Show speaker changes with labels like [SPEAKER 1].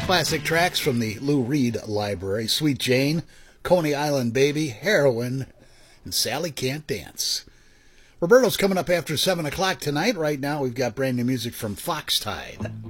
[SPEAKER 1] Classic tracks from the Lou Reed Library. Sweet Jane, Coney Island Baby, Heroin, and Sally Can't Dance. Roberto's coming up after 7 o'clock tonight. Right now we've got brand new music from Foxtide.